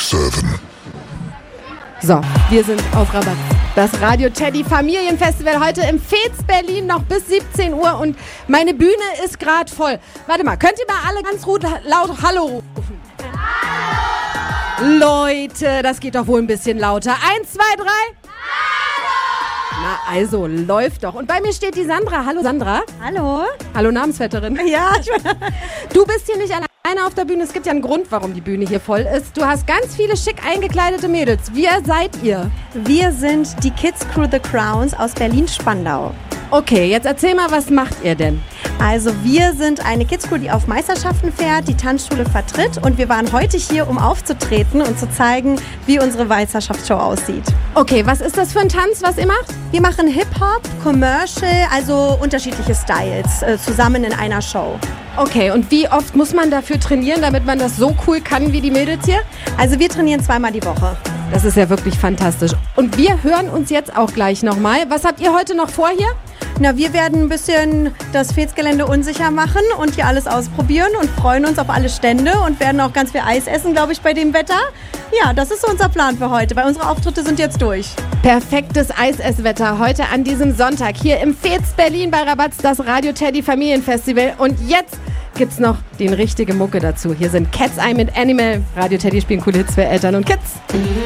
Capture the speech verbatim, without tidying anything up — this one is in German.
sieben. So, wir sind auf Rabatz. Das Radio Teddy Familienfestival heute im Fez Berlin noch bis siebzehn Uhr und meine Bühne ist gerade voll. Warte mal, könnt ihr mal alle ganz laut, laut Hallo rufen? Hallo! Leute, das geht doch wohl ein bisschen lauter. Eins, zwei, drei. Hallo! Na also, läuft doch. Und bei mir steht die Sandra. Hallo Sandra. Hallo. Hallo Namensvetterin. Ja, ich Du bist hier nicht alleine auf der Bühne. Es gibt ja einen Grund, warum die Bühne hier voll ist. Du hast ganz viele schick eingekleidete Mädels. Wer seid ihr? Wir sind die Kids Crew The Crowns aus Berlin-Spandau. Okay, jetzt erzähl mal, was macht ihr denn? Also wir sind eine Kids Crew, die auf Meisterschaften fährt, die Tanzschule vertritt und wir waren heute hier, um aufzutreten und zu zeigen, wie unsere Meisterschaftsshow aussieht. Okay, was ist das für ein Tanz, was ihr macht? Wir machen Hip-Hop, Commercial, also unterschiedliche Styles äh, zusammen in einer Show. Okay, und wie oft muss man dafür trainieren, damit man das so cool kann wie die Mädels hier? Also wir trainieren zweimal die Woche. Das ist ja wirklich fantastisch. Und wir hören uns jetzt auch gleich nochmal. Was habt ihr heute noch vor hier? Na, wir werden ein bisschen das Fez-Gelände unsicher machen und hier alles ausprobieren und freuen uns auf alle Stände und werden auch ganz viel Eis essen, glaube ich, bei dem Wetter. Ja, das ist so unser Plan für heute, weil unsere Auftritte sind jetzt durch. Perfektes Eisesswetter heute an diesem Sonntag hier im Fez Berlin bei Rabatz, das Radio Teddy Familienfestival. Und jetzt gibt's noch den richtige Mucke dazu. Hier sind Cat's Eye mit Animal. Radio Teddy spielen coole Hits für Eltern und Kids.